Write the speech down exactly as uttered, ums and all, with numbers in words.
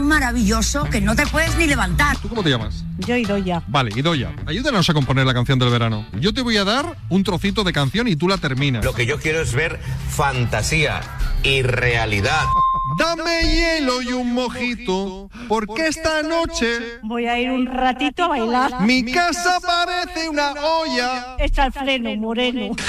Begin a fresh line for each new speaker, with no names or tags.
tan maravilloso que no te puedes ni levantar.
¿Tú cómo te llamas?
Yo Idoia.
Vale, Idoia, ayúdanos a componer la canción del verano. Yo te voy a dar un trocito de canción y tú la terminas.
Lo que yo quiero es ver fantasía y realidad.
Dame hielo y un mojito, porque esta noche
Voy a ir un ratito a bailar.
mi casa parece una olla.
Echa el freno, moreno.